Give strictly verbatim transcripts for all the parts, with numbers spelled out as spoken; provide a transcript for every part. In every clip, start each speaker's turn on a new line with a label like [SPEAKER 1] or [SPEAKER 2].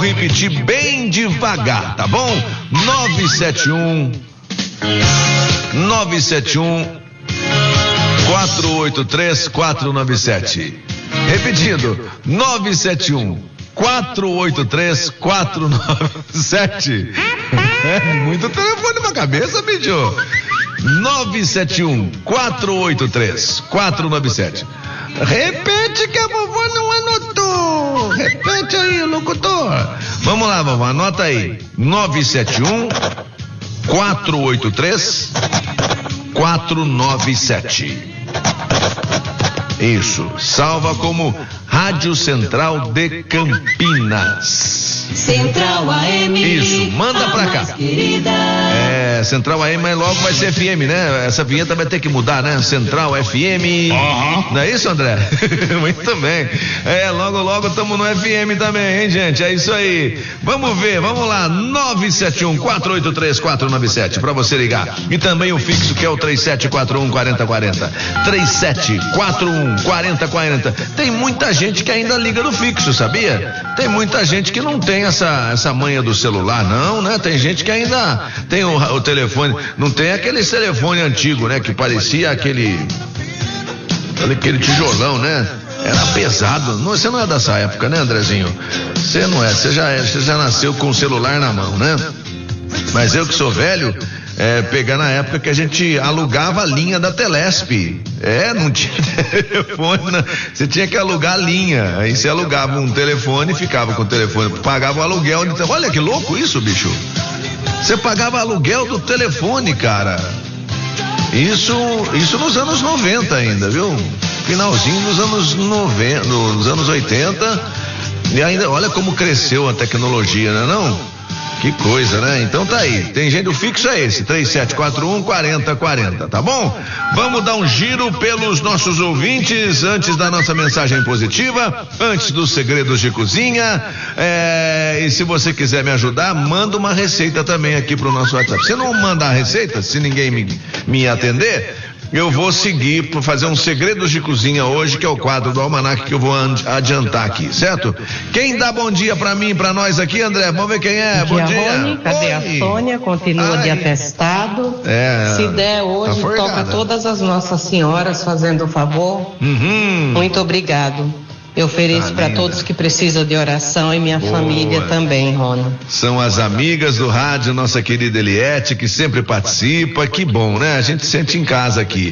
[SPEAKER 1] repetir bem devagar, tá bom? nove sete um nove sete um quatro oito três quatro nove sete. Repetindo, nove sete um quatro oito três quatro nove sete. É muito telefone na cabeça, bicho. nove sete um quatro oito três quatro nove sete. Repete que a vovó não anotou. Repete aí, locutor. Vamos lá, vovó, anota aí. nove sete um quatro oito três quatro nove sete. Isso, salva como Rádio Central de Campinas.
[SPEAKER 2] Central A M.
[SPEAKER 1] Isso, manda pra cá. É, Central A M, mas logo vai ser F M, né? Essa vinheta vai ter que mudar, né? Central F M. Uhum. Não é isso, André? Muito bem. É, logo, logo estamos no F M também, hein, gente? É isso aí. Vamos ver, vamos lá. nove sete um quatro oito três quatro nove sete pra você ligar. E também o fixo que é o três sete quatro um quatro zero quatro zero. três sete quatro um quatro zero quatro zero. Tem muita gente que ainda liga no fixo, sabia? Tem muita gente que não tem essa, essa manha do celular, não, né? Tem gente que ainda tem o, o telefone, não tem aquele telefone antigo, né? Que parecia aquele, aquele tijolão, né? Era pesado. Não, você não é dessa época, né, Andrezinho? Você não é, você já é, você já nasceu com o celular na mão, né? Mas eu que sou velho, é, pegar na época que a gente alugava a linha da Telesp. É, não tinha telefone, não. Você tinha que alugar a linha. Aí você alugava um telefone e ficava com o telefone, pagava o aluguel. De... Olha que louco isso, bicho. Você pagava aluguel do telefone, cara. Isso, isso nos anos noventa ainda, viu? Finalzinho dos anos noventa, dos anos oitenta. E ainda, olha como cresceu a tecnologia, né, não? Que coisa, né? Então tá aí, tem gente, o fixo é esse, três sete quatro um quatro zero quatro zero, tá bom? Vamos dar um giro pelos nossos ouvintes antes da nossa mensagem positiva, antes dos segredos de cozinha, é, e se você quiser me ajudar, manda uma receita também aqui pro nosso WhatsApp. Se não mandar a receita, se ninguém me, me atender, eu vou seguir para fazer um segredos de cozinha hoje, que é o quadro do Almanac que eu vou adiantar aqui, certo? Quem dá bom dia para mim, para nós aqui, André? Vamos ver quem é. Bom, bom dia. dia.
[SPEAKER 3] Rony, cadê Oi. a Sônia? Continua Ai. de atestado. É, Se der hoje, tá toca todas as Nossas Senhoras fazendo o favor.
[SPEAKER 1] Uhum.
[SPEAKER 3] Muito obrigado. Eu ofereço para todos que precisam de oração e minha Boa. família também, Rony.
[SPEAKER 1] São as amigas do rádio, nossa querida Eliette, que sempre participa. Que bom, né? A gente sente em casa aqui.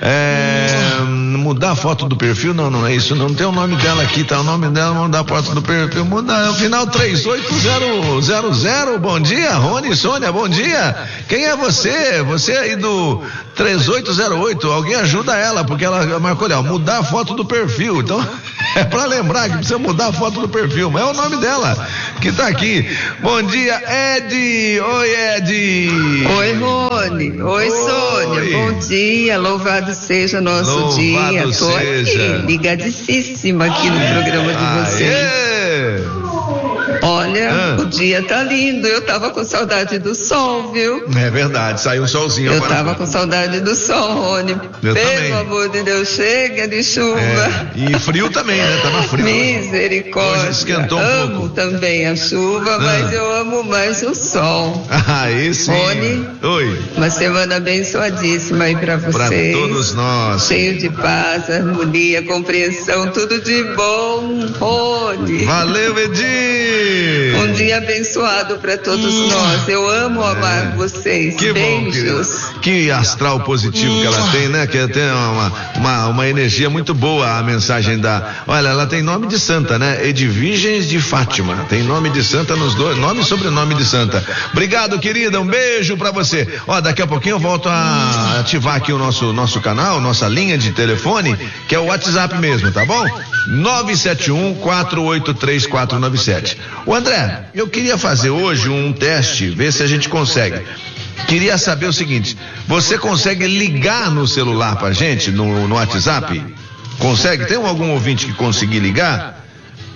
[SPEAKER 1] É, hum. Mudar a foto do perfil? Não, não é isso. Não tem o nome dela aqui, tá? O nome dela, mudar a foto do perfil. Mudar. É o final três oito zero zero zero. Bom dia, Rony e Sônia, bom dia. Quem é você? Você aí do três oito zero oito. Alguém ajuda ela, porque ela marcou ali, ó, mudar a foto do perfil. Então. É pra lembrar que precisa mudar a foto do perfil, mas é o nome dela que tá aqui. Bom dia, Ed. Oi, Ed.
[SPEAKER 4] Oi, Rony. Oi, Oi. Sônia. Bom dia. Louvado seja nosso Louvado dia. Tô seja. aqui, ligadíssima aqui no programa de vocês. Aê. Olha, ah. o dia tá lindo. Eu tava com saudade do sol, viu?
[SPEAKER 1] É verdade, saiu um solzinho
[SPEAKER 4] Eu
[SPEAKER 1] agora.
[SPEAKER 4] tava com saudade do sol, Rony.
[SPEAKER 1] Eu
[SPEAKER 4] Pelo
[SPEAKER 1] também.
[SPEAKER 4] amor de Deus, chega de chuva.
[SPEAKER 1] É. E frio também, né? Tava frio.
[SPEAKER 4] Misericórdia.
[SPEAKER 1] Hoje esquentou um
[SPEAKER 4] amo
[SPEAKER 1] pouco.
[SPEAKER 4] também a chuva, ah. mas eu amo mais o sol.
[SPEAKER 1] Ah, esse.
[SPEAKER 4] Rony,
[SPEAKER 1] Oi.
[SPEAKER 4] Uma semana abençoadíssima aí pra vocês.
[SPEAKER 1] Pra todos nós.
[SPEAKER 4] Cheio de paz, harmonia, compreensão, tudo de bom, Rony.
[SPEAKER 1] Valeu, Edi.
[SPEAKER 4] Um dia abençoado para todos hum. nós. Eu amo é. amar vocês.
[SPEAKER 1] Que
[SPEAKER 4] Beijos.
[SPEAKER 1] bom, que astral positivo hum. que ela tem, né? Que ela tem uma, uma, uma energia muito boa, a mensagem da... Olha, ela tem nome de santa, né? Edvigens de Fátima. Tem nome de santa nos dois, nome e sobrenome de santa. Obrigado, querida. Um beijo pra você. Ó, daqui a pouquinho eu volto a ativar aqui o nosso, nosso canal, nossa linha de telefone, que é o WhatsApp mesmo, tá bom? nove sete um quatro oito três quatro nove sete. O André, eu queria fazer hoje um teste, ver se a gente consegue. Queria saber o seguinte: você consegue ligar no celular pra gente, no, no WhatsApp? Consegue? Tem algum ouvinte que conseguir ligar?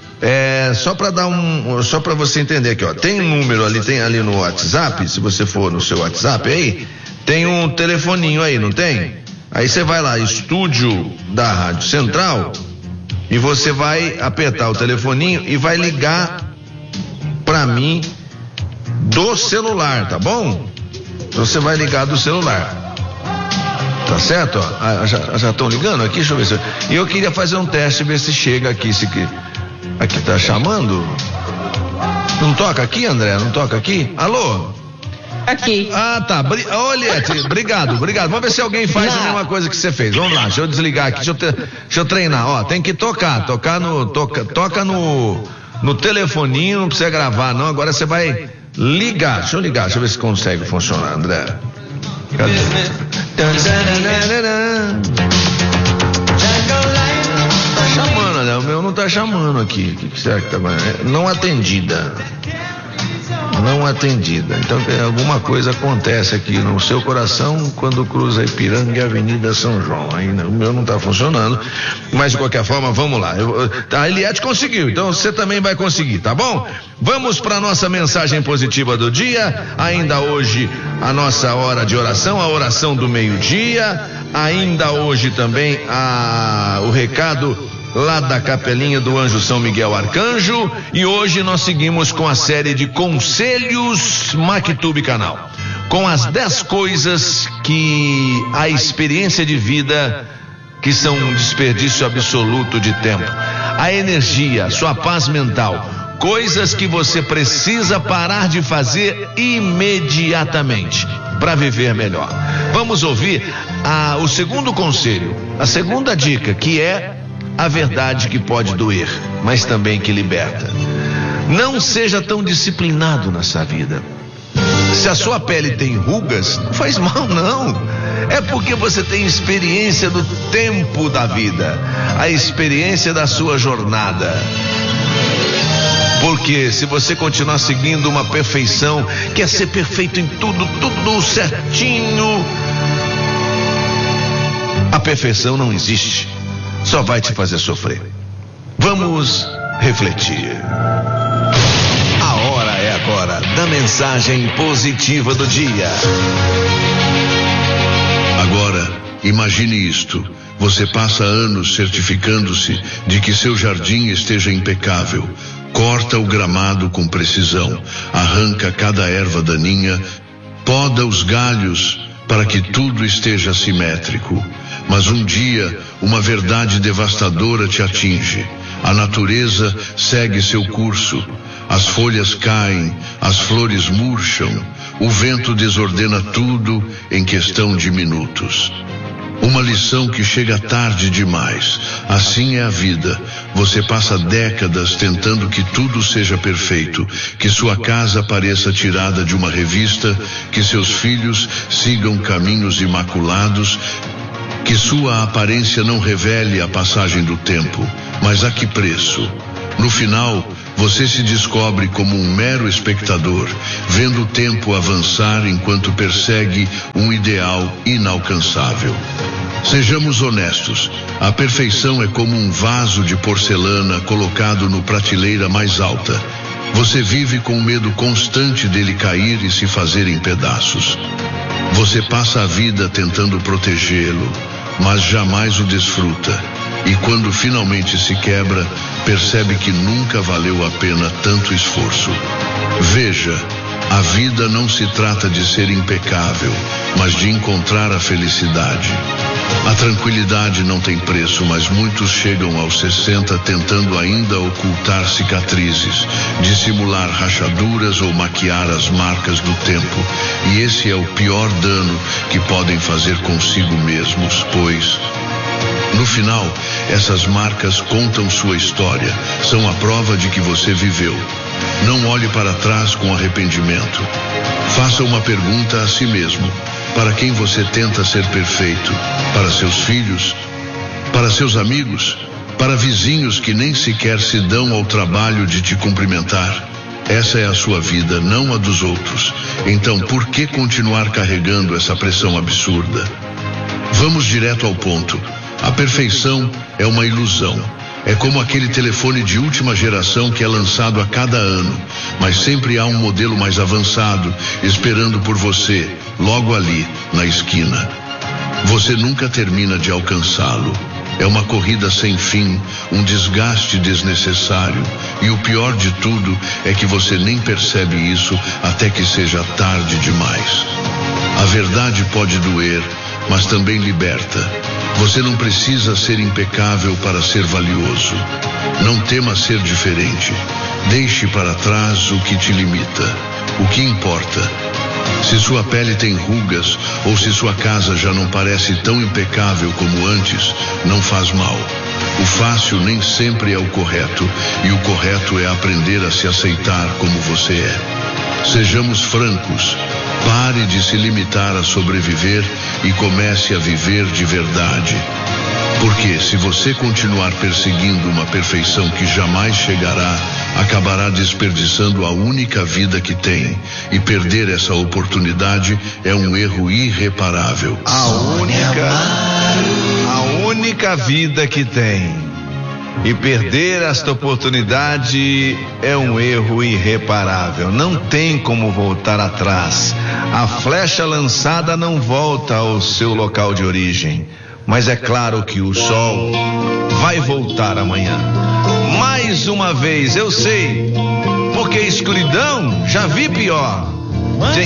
[SPEAKER 1] É, só para dar um, só para você entender aqui, ó. Tem um número ali, tem ali no WhatsApp, se você for no seu WhatsApp aí, tem um telefoninho aí, não tem? Aí você vai lá, estúdio da Rádio Central, e você vai apertar o telefoninho e vai ligar pra para mim do celular, tá bom? Você vai ligar do celular. Tá certo? Ah, já estão ligando aqui? Deixa eu ver se. E eu queria fazer um teste, ver se chega aqui. Se que... Aqui tá chamando? Não toca aqui, André? Não toca aqui? Alô?
[SPEAKER 3] Aqui.
[SPEAKER 1] Ah, tá. Bri... Olha, obrigado, obrigado. Vamos ver se alguém faz não. a mesma coisa que você fez. Vamos lá, deixa eu desligar aqui, deixa eu, te... deixa eu treinar. Ó, tem que tocar, tocar no. Toca, toca no. No telefoninho, não precisa gravar, não. Agora você vai ligar. Deixa eu ligar, deixa eu ver se consegue funcionar, André. Cadê? Tá chamando, né? O meu não tá chamando aqui. O que, que será que tá? Não atendida. Não atendida. Então alguma coisa acontece aqui no seu coração quando cruza Ipiranga e a Avenida São João. Aí o meu não está funcionando, mas de qualquer forma vamos lá. Eu, a Eliette conseguiu, então você também vai conseguir, tá bom? Vamos para nossa mensagem positiva do dia. Ainda hoje a nossa hora de oração, a oração do meio-dia. Ainda hoje também a, o recado lá da capelinha do Anjo São Miguel Arcanjo, e hoje nós seguimos com a série de Conselhos Mactub Canal, com as dez coisas que a experiência de vida que são um desperdício absoluto de tempo, a energia, sua paz mental, coisas que você precisa parar de fazer imediatamente para viver melhor. Vamos ouvir a, o segundo conselho, a segunda dica, que é a verdade que pode doer, mas também que liberta. Não seja tão disciplinado nessa vida. Se a sua pele tem rugas, não faz mal não. É porque você tem experiência do tempo da vida, a experiência da sua jornada. Porque se você continuar seguindo uma perfeição, quer ser perfeito em tudo, tudo certinho, a perfeição não existe. Só vai te fazer sofrer. Vamos refletir. A hora é agora da mensagem positiva do dia.
[SPEAKER 5] Agora, imagine isto. Você passa anos certificando-se de que seu jardim esteja impecável. Corta o gramado com precisão. Arranca cada erva daninha. Poda os galhos para que tudo esteja simétrico. Mas um dia, uma verdade devastadora te atinge. A natureza segue seu curso. As folhas caem, as flores murcham, o vento desordena tudo em questão de minutos. Uma lição que chega tarde demais. Assim é a vida. Você passa décadas tentando que tudo seja perfeito, que sua casa pareça tirada de uma revista, que seus filhos sigam caminhos imaculados, que sua aparência não revele a passagem do tempo. Mas a que preço? No final, você se descobre como um mero espectador, vendo o tempo avançar enquanto persegue um ideal inalcançável. Sejamos honestos, a perfeição é como um vaso de porcelana colocado no prateleira mais alta. Você vive com o medo constante dele cair e se fazer em pedaços. Você passa a vida tentando protegê-lo, mas jamais o desfruta. E quando finalmente se quebra, percebe que nunca valeu a pena tanto esforço. Veja, a vida não se trata de ser impecável, mas de encontrar a felicidade. A tranquilidade não tem preço, mas muitos chegam aos sessenta tentando ainda ocultar cicatrizes, dissimular rachaduras ou maquiar as marcas do tempo. E esse é o pior dano que podem fazer consigo mesmos, pois, no final, essas marcas contam sua história, são a prova de que você viveu. Não olhe para trás com arrependimento. Faça uma pergunta a si mesmo. Para quem você tenta ser perfeito? Para seus filhos? Para seus amigos? Para vizinhos que nem sequer se dão ao trabalho de te cumprimentar? Essa é a sua vida, não a dos outros. Então, por que continuar carregando essa pressão absurda? Vamos direto ao ponto. A perfeição é uma ilusão. É como aquele telefone de última geração que é lançado a cada ano, mas sempre há um modelo mais avançado esperando por você, logo ali, na esquina. Você nunca termina de alcançá-lo. É uma corrida sem fim, um desgaste desnecessário. E o pior de tudo é que você nem percebe isso até que seja tarde demais. A verdade pode doer, mas também liberta. Você não precisa ser impecável para ser valioso. Não tema ser diferente. Deixe para trás o que te limita. O que importa? Se sua pele tem rugas ou se sua casa já não parece tão impecável como antes, não faz mal. O fácil nem sempre é o correto, e o correto é aprender a se aceitar como você é. Sejamos francos. Pare de se limitar a sobreviver e comece a viver de verdade. Porque se você continuar perseguindo uma perfeição que jamais chegará, acabará desperdiçando a única vida que tem. E perder essa oportunidade é um erro irreparável.
[SPEAKER 1] A única, a única vida que tem. E perder esta oportunidade é um erro irreparável. Não tem como voltar atrás. A flecha lançada não volta ao seu local de origem. Mas é claro que o sol vai voltar amanhã. Mais uma vez, eu sei, porque escuridão já vi pior.